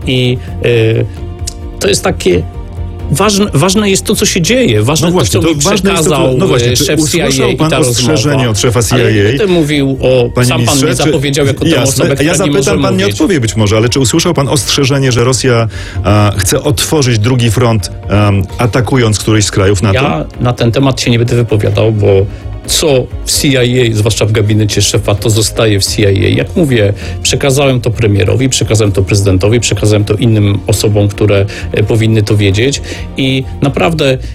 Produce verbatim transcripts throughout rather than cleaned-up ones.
I y, to jest takie... Ważne, ważne jest to, co się dzieje. Ważne no właśnie, to, co mi przekazał to, no właśnie, szef C I A i pan ta ostrzeżenie rozmowa. od szefa C I A? Ale nie będę mówił o... Panie sam pan ministrze, mnie zapowiedział jako tę osobę, która ja zapytam, nie może pan mówić. nie odpowie być może, ale czy usłyszał pan ostrzeżenie, że Rosja a, chce otworzyć drugi front, a, atakując któryś z krajów NATO? Ja na ten temat się nie będę wypowiadał, bo co w C I A, zwłaszcza w gabinecie szefa, to zostaje w C I A. Jak mówię, przekazałem to premierowi, przekazałem to prezydentowi, przekazałem to innym osobom, które e, powinny to wiedzieć i naprawdę e,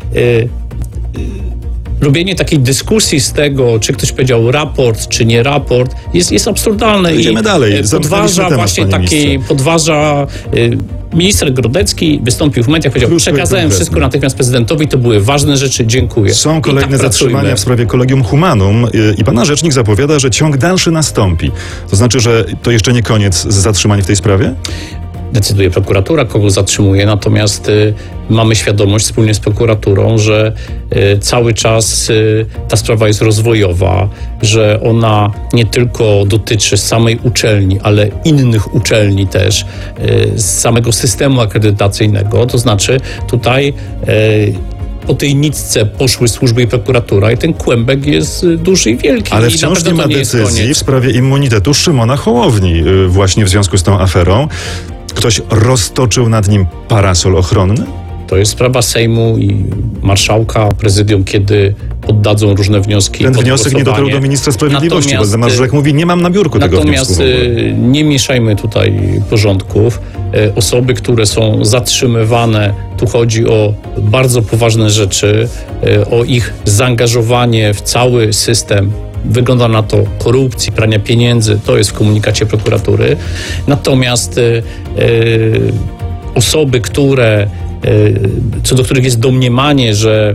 e, robienie takiej dyskusji z tego, czy ktoś powiedział raport, czy nie raport, jest, jest absurdalne. Idziemy i dalej. podważa temat, właśnie taki, ministrze. podważa... E, Minister Grodecki wystąpił w mediach, powiedział, Krótko przekazałem wszystko natychmiast prezydentowi, to były ważne rzeczy, dziękuję. Są I kolejne tak zatrzymania pracujmy. w sprawie Collegium Humanum i pana rzecznik zapowiada, że ciąg dalszy nastąpi. To znaczy, że to jeszcze nie koniec z zatrzymań w tej sprawie? Decyduje prokuratura, kogo zatrzymuje, natomiast y, mamy świadomość wspólnie z prokuraturą, że y, cały czas y, ta sprawa jest rozwojowa, że ona nie tylko dotyczy samej uczelni, ale innych uczelni też, y, z samego systemu akredytacyjnego, to znaczy tutaj y, po tej nitce poszły służby i prokuratura i ten kłębek jest duży i wielki. Ale I wciąż nie ma nie decyzji w sprawie immunitetu Szymona Hołowni y, właśnie w związku z tą aferą. Ktoś roztoczył nad nim parasol ochronny? To jest sprawa Sejmu i marszałka, prezydium, kiedy poddadzą różne wnioski. Ten wniosek nie dotarł do ministra sprawiedliwości, bo marszałek mówi, nie mam na biurku tego wniosku. Natomiast nie mieszajmy tutaj porządków. Osoby, które są zatrzymywane, tu chodzi o bardzo poważne rzeczy, o ich zaangażowanie w cały system. Wygląda na to korupcji, prania pieniędzy, to jest w komunikacie prokuratury. Natomiast y, y, osoby, które, y, co do których jest domniemanie, że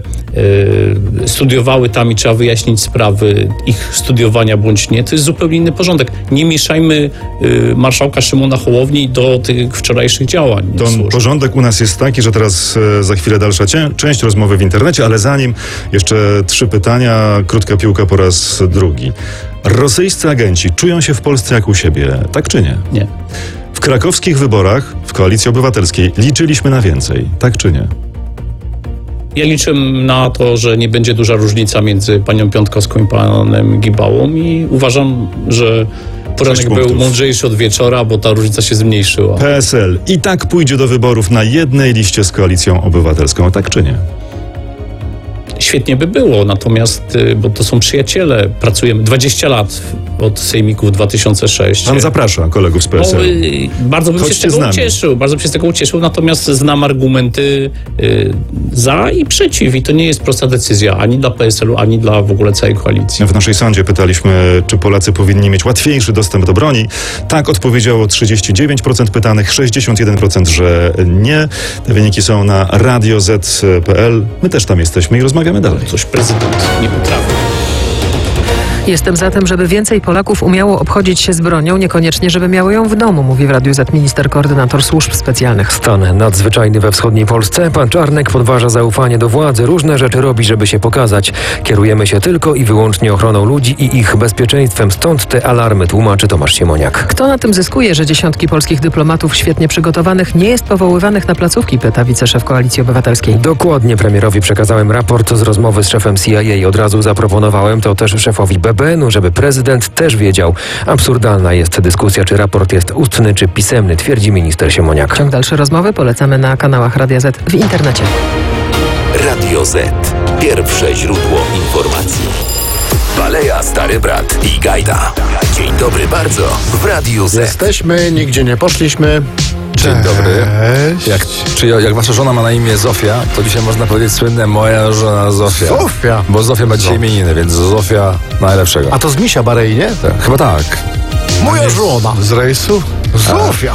y, studiowały tam i trzeba wyjaśnić sprawy ich studiowania bądź nie, to jest zupełnie inny porządek. Nie mieszajmy y, marszałka Szymona Hołowni do tych wczorajszych działań. To porządek u nas jest taki, że teraz e, za chwilę dalsza cię, część rozmowy w internecie, ale zanim jeszcze trzy pytania, krótka piłka po raz drugi. Rosyjscy agenci czują się w Polsce jak u siebie, tak czy nie? Nie. W krakowskich wyborach w Koalicji Obywatelskiej liczyliśmy na więcej, tak czy nie? Ja liczę na to, że nie będzie duża różnica między panią Piątkowską i panem Gibałą i uważam, że poranek był mądrzejszy od wieczora, bo ta różnica się zmniejszyła. P S L i tak pójdzie do wyborów na jednej liście z Koalicją Obywatelską, tak czy nie? Świetnie by było, natomiast, bo to są przyjaciele, pracujemy dwadzieścia lat od sejmików dwa tysiące szóstego. Pan zaprasza kolegów z P S L. No, bardzo bym Chodźcie się z tego z nami. ucieszył, bardzo bym się z tego ucieszył, natomiast znam argumenty y, za i przeciw i to nie jest prosta decyzja ani dla P S L u, ani dla w ogóle całej koalicji. W naszej sądzie pytaliśmy, czy Polacy powinni mieć łatwiejszy dostęp do broni. Tak odpowiedziało trzydzieści dziewięć procent pytanych, sześćdziesiąt jeden procent, że nie. Te wyniki są na radio zet kropka pe el. My też tam jesteśmy i rozmawiamy dalej. Coś prezydent nie potrafi. Jestem za tym, żeby więcej Polaków umiało obchodzić się z bronią, niekoniecznie żeby miały ją w domu, mówi w Radiu Z minister koordynator służb specjalnych. Stan nadzwyczajny we wschodniej Polsce. Pan Czarnek podważa zaufanie do władzy. Różne rzeczy robi, żeby się pokazać. Kierujemy się tylko i wyłącznie ochroną ludzi i ich bezpieczeństwem. Stąd te alarmy, tłumaczy Tomasz Siemoniak. Kto na tym zyskuje, że dziesiątki polskich dyplomatów świetnie przygotowanych nie jest powoływanych na placówki, pyta wiceszef Koalicji Obywatelskiej. Dokładnie premierowi przekazałem raport z rozmowy z szefem C I A. Od razu zaproponowałem to też szefowi B B N u, żeby prezydent też wiedział. Absurdalna jest dyskusja, czy raport jest ustny, czy pisemny, twierdzi minister Siemoniak. Ciąg dalszy rozmowy polecamy na kanałach Radia Z w internecie. Radio Z. Pierwsze źródło informacji. Baleja, Stary Brat i Gajda. Dzień dobry bardzo w Radiu Z. Jesteśmy, nigdzie nie poszliśmy. Dzień dobry. Cześć. Jak, czy jak wasza żona ma na imię Zofia, to dzisiaj można powiedzieć słynne moja żona Zofia. Zofia. Bo Zofia ma dzisiaj imieniny, więc Zofia najlepszego. A to z Misia Barei, nie? Chyba tak. Moja żona. Z rejsu? Zofia.